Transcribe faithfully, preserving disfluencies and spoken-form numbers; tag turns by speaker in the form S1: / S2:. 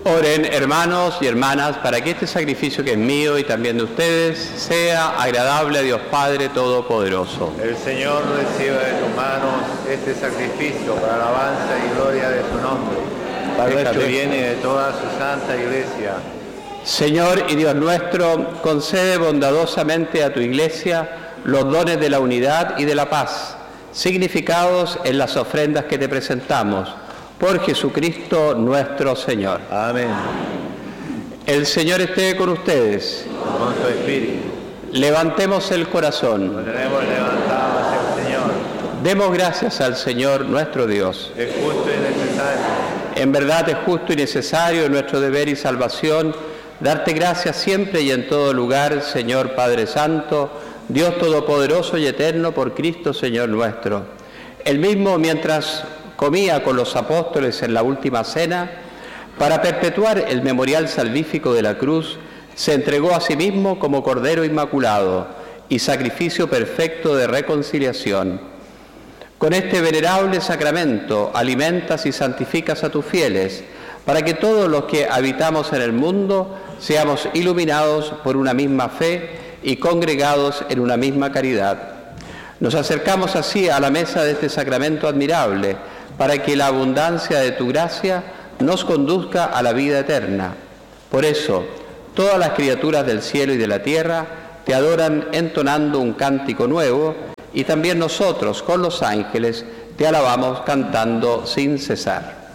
S1: Oren, hermanos y hermanas, para que este sacrificio que es mío y también de ustedes sea agradable a Dios Padre Todopoderoso.
S2: El Señor reciba de tus manos este sacrificio para alabanza y gloria de su nombre, para nuestro bien y de toda su santa Iglesia.
S1: Señor y Dios nuestro, concede bondadosamente a tu Iglesia los dones de la unidad y de la paz, significados en las ofrendas que te presentamos. Por Jesucristo nuestro Señor.
S2: Amén.
S1: El Señor esté con ustedes.
S2: Con su espíritu.
S1: Levantemos el corazón.
S2: Lo tenemos levantado hacia el Señor.
S1: Demos gracias al Señor nuestro Dios.
S2: Es justo y necesario.
S1: En verdad es justo y necesario, nuestro deber y salvación, darte gracias siempre y en todo lugar, Señor Padre Santo, Dios Todopoderoso y Eterno, por Cristo Señor nuestro. El mismo, mientras comía con los apóstoles en la última cena, para perpetuar el memorial salvífico de la cruz, se entregó a sí mismo como Cordero Inmaculado y sacrificio perfecto de reconciliación. Con este venerable sacramento alimentas y santificas a tus fieles, para que todos los que habitamos en el mundo seamos iluminados por una misma fe y congregados en una misma caridad. Nos acercamos así a la mesa de este sacramento admirable, para que la abundancia de tu gracia nos conduzca a la vida eterna. Por eso, todas las criaturas del cielo y de la tierra te adoran entonando un cántico nuevo, y también nosotros, con los ángeles, te alabamos cantando sin cesar.